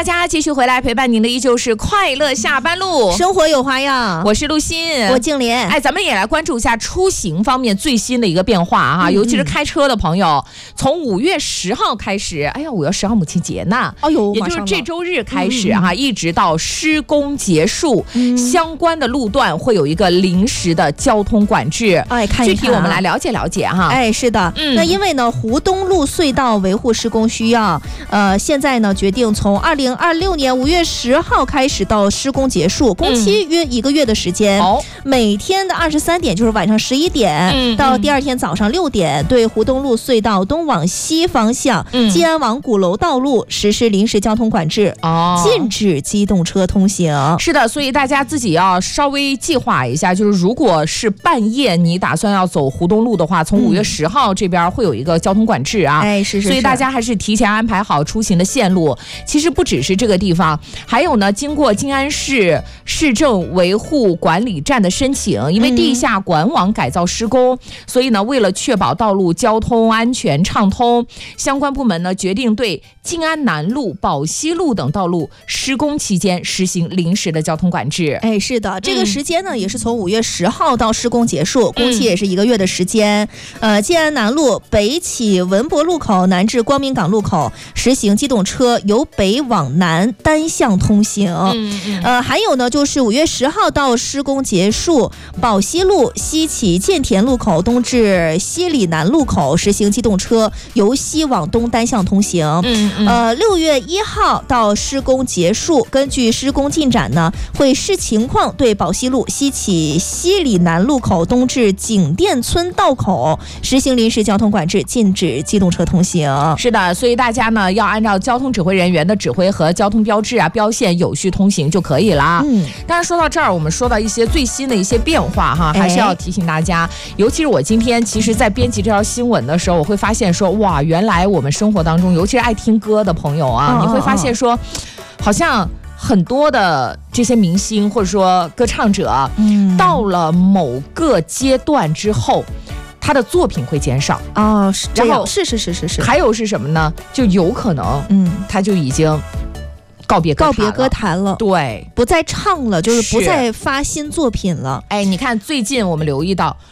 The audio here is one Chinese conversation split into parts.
大家继续回来陪伴您的依旧是快乐下班路， 生活有花样。 我是陆欣， 我静莲。 咱们也来关注一下出行方面最新的一个变化哈，尤其是开车的朋友，从5月10号开始，5月10号母亲节呢，也就是这周日开始一直到施工结束，相关的路段会有一个临时的交通管制。 看一看， 具体我们来了解了解哈。 是的，那因为呢，湖东路隧道维护施工需要，现在呢决定从2026年5月10号开始到施工结束，工期约1个月的时间，每天的23点，就是晚上11点到第二天早上6点，对湖东路隧道东往西方向晋安往鼓楼道路实施临时交通管制，禁止机动车通行。 是的，所以大家自己要稍微计划一下，就是如果是半夜你打算要走湖东路的话，从5月10号这边会有一个交通管制啊。 是， 所以大家还是提前安排好出行的线路。其实不只是这个地方，还有呢，经过静安市市政维护管理站的申请，因为地下管网改造施工，所以呢，为了确保道路交通安全畅通，相关部门呢决定对静安南路、宝溪路等道路施工期间实行临时的交通管制。 是的，这个时间呢也是从5月10号到施工结束，工期也是1个月的时间。静安南路北起文博路口，南至光明港路口，实行机动车由北往南单向通行。还有呢，就是5月10号到施工结束，宝溪路西起建田路口，东至西里南路口，实行机动车由西往东单向通行。6月1号到施工结束，根据施工进展呢，会视情况对宝溪路西起西里南路口，东至景店村道口实行临时交通管制，禁止机动车通行。 是的，所以大家呢要按照交通指挥人员的指挥和交通标志标线有序通行就可以了。当然说到这儿，我们说到一些最新的一些变化哈，还是要提醒大家，尤其是我今天其实在编辑这条新闻的时候，我会发现说，哇，原来我们生活当中，尤其是爱听歌的朋友你会发现说，好像很多的这些明星或者说歌唱者，到了某个阶段之后，他的作品会减少是这样，是， 还有是什么呢？就有可能，他就已经告别歌坛了，对， 不再唱了，就是不再发新作品了。 你看最近我们留意到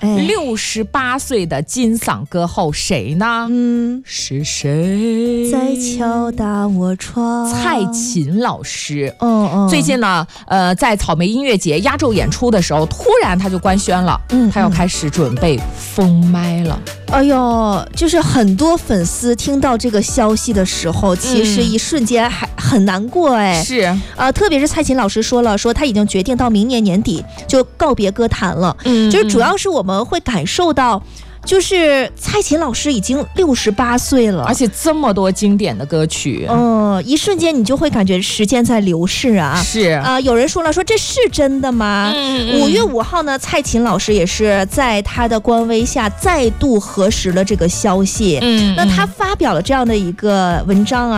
，68岁的金嗓歌后谁呢？是谁在敲打我窗？ 蔡琴老师。最近呢，在草莓音乐节压轴演出的时候，突然他就官宣了，他要开始准备封麦了。 就是很多粉丝听到这个消息的时候，其实一瞬间还很难过。 是特别是蔡琴老师说他已经决定到明年年底就告别歌坛了。就是主要是我们会感受到，就是蔡琴老师已经68岁了， 而且这么多经典的歌曲， 一瞬间你就会感觉时间在流逝啊。 是有人说这是真的吗？5月5号呢，蔡琴老师也是在他的官微下再度核实了这个消息。那他发表了这样的一个文章